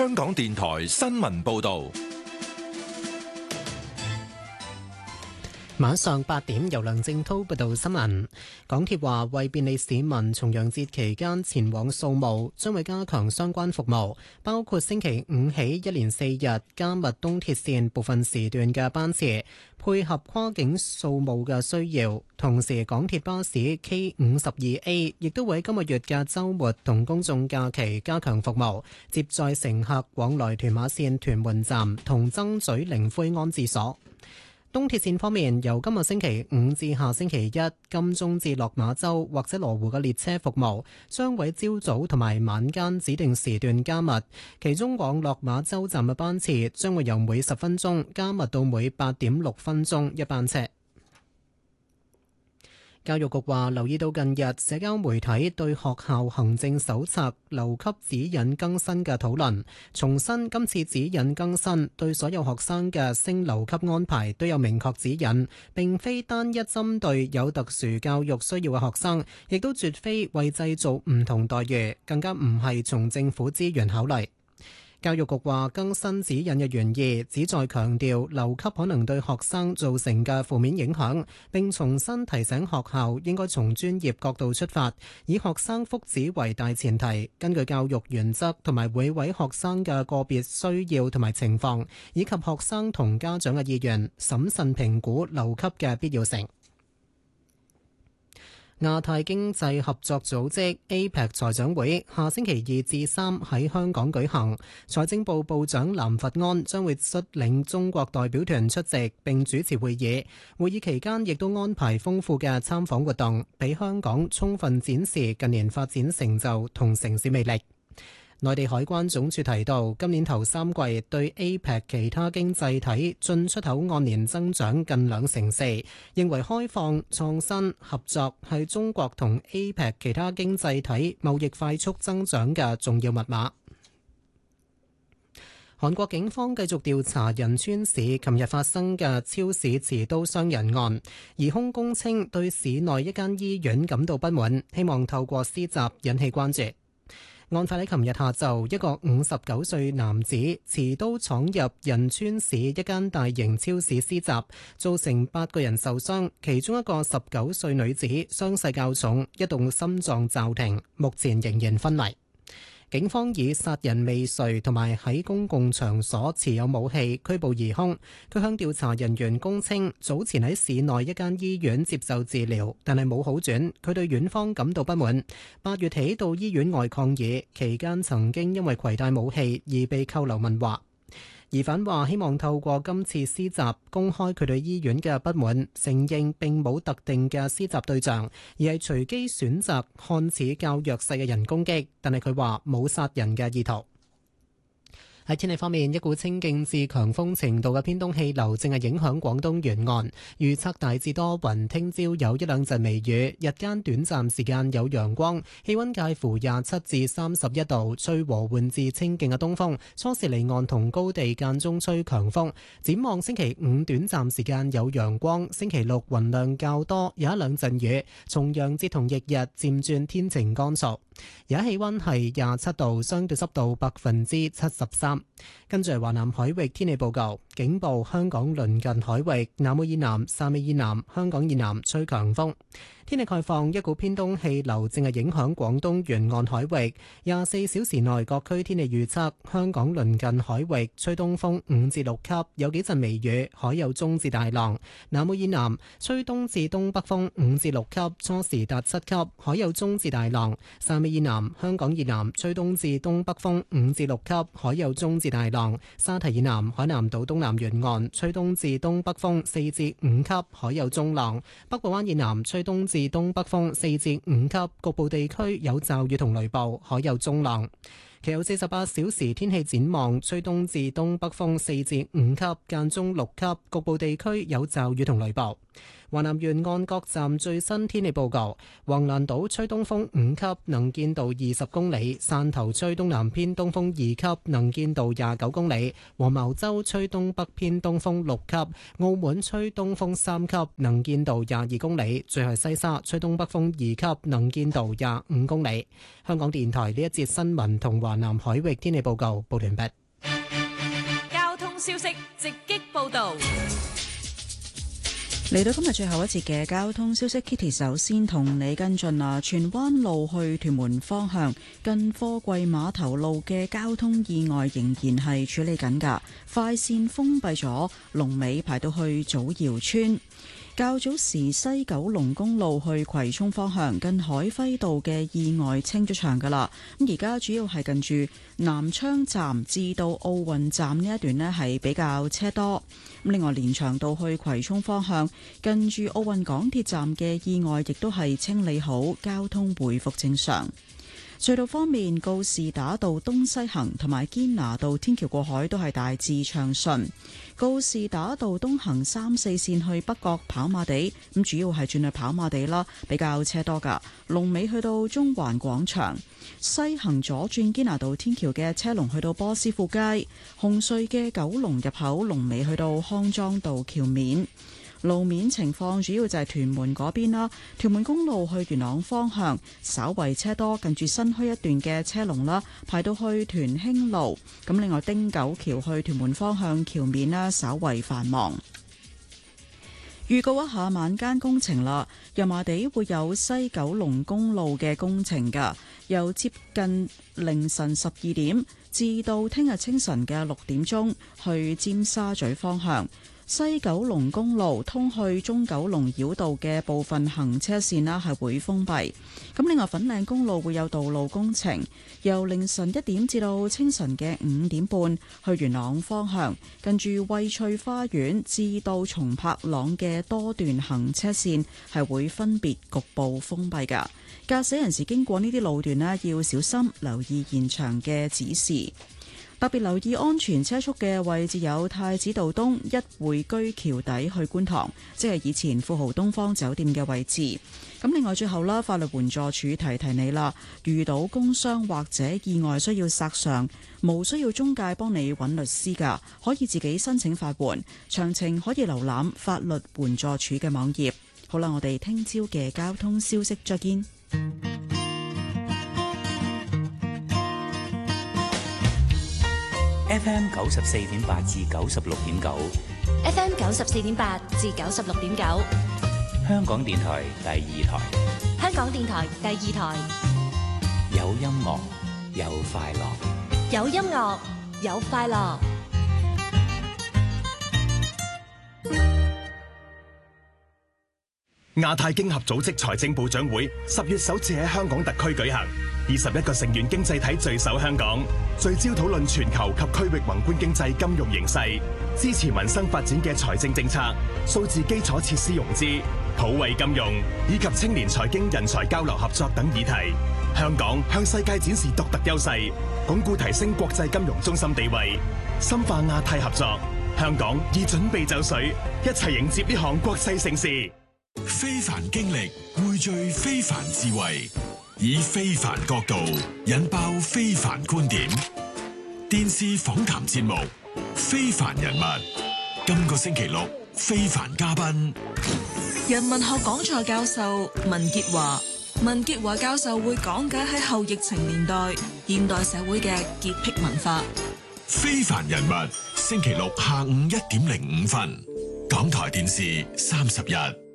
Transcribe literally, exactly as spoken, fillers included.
香港電台新聞報道。 晚上八點，由梁正滔報道新聞。港鐵話，為便利市民重陽節期間前往掃墓，將會加強相關服務，包括星期五起一連四日加密東鐵線部分時段嘅班次，配合跨境掃墓嘅需要。同時，港鐵巴士 K 五十二 A 亦都會喺今個月嘅週末同公眾假期加強服務，接載乘客往來屯馬線屯門站同曾咀靈灰安置所。東鐵線方面，由今個星期五至下星期一，金鐘至落馬洲或者羅湖嘅列車服務將會朝早同埋晚間指定時段加密，其中往落馬洲站嘅班次將會由每十分鐘加密到每八點六分鐘一班車。教育局話，留意到近日社交媒體對學校行政手冊留級指引更新嘅討論，重申今次指引更新對所有學生嘅升留級安排都有明確指引，並非單一針對有特殊教育需要嘅學生，亦都絕非為製造唔同待遇，更加唔係從政府資源考慮。教育局話，更新指引嘅原意旨在強調留級可能對學生造成嘅負面影響，並重新提醒學校應該從專業角度出發，以學生福祉為大前提，根據教育原則同埋每位學生嘅個別需要同埋情況，以及學生同家長嘅意願，審慎評估留級嘅必要性。亞太經濟合作組織 A P E C 財長會下星期二至三喺香港舉行，財政部部長藍佛安將會率領中國代表團出席並主持會議。會議期間亦都安排豐富嘅參訪活動，俾香港充分展示近年發展成就同城市魅力。內地海關總署提到，今年頭三季對 A P E C 其他經濟體進出口按年增長近兩成四，認為開放、創新、合作係中國同 A P E C 其他經濟體貿易快速增長嘅重要密碼。韓國警方繼續調查仁川市琴日發生嘅超市持刀傷人案，疑兇供稱對市內一間醫院感到不滿，希望透過施襲引起關注。案發喺琴日下晝，一個五十九歲男子持刀闖入仁川市一間大型超市施襲，造成八個人受傷，其中一個十九歲女子傷勢較重，一度心臟驟停，目前仍然昏迷。警方以殺人未遂同埋喺公共場所持有武器拘捕疑兇。佢向調查人員供稱，早前喺市內一間醫院接受治療，但係冇好轉。佢對院方感到不滿，八月起到醫院外抗議，期間曾經因為攜帶武器而被扣留問話。疑犯話希望透過今次施襲公開佢對醫院嘅不滿，承認並冇特定嘅施襲對象，而係隨機選擇看似較弱勢嘅人攻擊，但係佢話冇殺人嘅意圖。喺天氣方面，一股清勁至強風程度嘅偏東氣流正係影響廣東沿岸，預測大致多雲，聽朝有一兩陣微雨，日間短暫時間有陽光，氣溫介乎廿七至三十一度，吹和緩至清勁嘅東風，初時離岸同高地間中吹強風。展望星期五短暫時間有陽光，星期六雲量較多，有一兩陣雨，重陽節同翌日漸轉天晴乾燥。而家氣溫係廿七度，相對濕度百分之七十三。跟住係華南海域天氣報告，警報：香港鄰近海域、南澳以南、汕尾以南、香港以南吹強風。天氣概況：一股偏東氣流正係影響廣東沿岸海域。廿四小時內各區天氣預測：香港鄰近海域吹東風五至六級，有幾陣微雨，海有中至大浪。南澳以南吹東至東北風五至六級，初時達七級，海有中至大浪。汕尾以南、香港以南吹東至東北風五至六級，海有中至大浪。沙堤以南、海南島東南沿岸吹東至東北風四至五級，海有中浪。北部灣以南吹東至東北風四至五級，局部地區有驟雨同雷暴，海有中浪。其後四十八小時天氣展望，吹東至東北風四至五級，間中六級，局部地區有驟雨同雷暴。 華南沿岸各站最新天氣報告：橫瀾島吹東風五級，能見度二十公里；汕頭吹東南偏東風二級，能見度廿九公里；黃茅洲吹東北偏東風六級；澳門吹東風三級，能見度廿二公里；最後西沙吹東北風二級，能見度廿五公里。香港電台呢一節新聞同華南海域天氣報告報完畢。 交通消息直擊報道。 嚟到今日最後一節嘅交通消息 ，Kitty 首先同你跟進啊，荃灣路去屯門方向近貨櫃碼頭路嘅交通意外仍然係處理緊㗎，快線封閉咗，龍尾排到去祖堯村。較早時西九龍公路去葵涌方向近海輝道嘅意外清咗場噶啦，咁而家主要係近住南昌站至到奧運站呢一段呢係比較車多。咁另外連翔道去葵涌方向近住奧運港鐵站嘅意外亦都係清理好，交通回復正常。隧道方面，告士打道東西行同埋堅拿道天橋過海都係大致暢順。告士打道東行三四線去北角跑馬地，咁主要係轉去跑馬地啦，比較車多噶。龍尾去到中環廣場，西行左轉堅拿道天橋嘅車龍去到波斯富街，紅隧嘅九龍入口龍尾去到康莊道橋面。路面情況主要就係屯門嗰邊啦，屯門公路去元朗方向稍為車多，近住新墟一段嘅車龍啦，排到去屯興路。咁另外汀九橋去屯門方向橋面啦，稍為繁忙。預告一下晚間工程啦，油麻地會有西九龍公路嘅工程㗎，由接近凌晨十二點至到聽日清晨嘅六點鐘去尖沙咀方向。西九龍公路通去中九龍繞道嘅部分行車線啦，係會封閉。咁另外粉嶺公路會有道路工程，由凌晨一點至到清晨嘅五點半去元朗方向，近住惠翠花園至到松柏塱嘅多段行車線係會分別局部封閉㗎。駕駛人士經過呢啲路段呢，要小心留意現場嘅指示。特別留意安全車速嘅位置有太子道東一匯居橋底去觀塘，即係以前富豪東方酒店嘅位置。咁另外最後啦，法律援助署提提你啦，遇到工傷或者意外需要索償，無需要中介幫你揾律師㗎，可以自己申請法援。詳情可以瀏覽法律援助署嘅網頁。好啦，我哋聽朝嘅交通消息再見。 F M 九十四點八至九十六點九 F M 九十四點八至九十六點九， 香港電台第二台。 香港電台第二台， 有音樂，有快樂， 有音樂，有快樂。 亞太經合組織財政部長會十月首次喺香港特區舉行，二十一個成員經濟體聚首香港，聚焦討論全球及區域宏觀經濟金融形勢，支持民生發展嘅財政政策、數字基礎設施融資、普惠金融以及青年財經人才交流合作等議題。香港向世界展示獨特優勢，鞏固提升國際金融中心地位，深化亞太合作。香港已準備就緒，一齊迎接呢項國際盛事。 非凡經歷匯聚非凡智慧，以非凡角度引爆非凡觀點。電視訪談節目《非凡人物》，今個星期六非凡嘉賓， 人文學講座教授文潔華。文潔華教授會講解喺後疫情年代現代社會嘅潔癖文化。 非凡人物，星期六下午一點零五分，港台電視三十日。